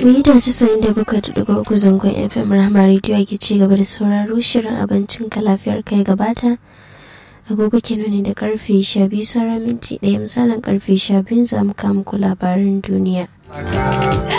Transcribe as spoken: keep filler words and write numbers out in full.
mita casa'in da bakwai da ɗigo uku zangon F M Rahama Radio ake ci gaba da sauraro shirin abincin ka lafiyar kai gabata. Agogo ke nuni da karfe sha biyu sauran minti ɗaya misalin karfe sha biyu za mu kawo muku labarin duniya.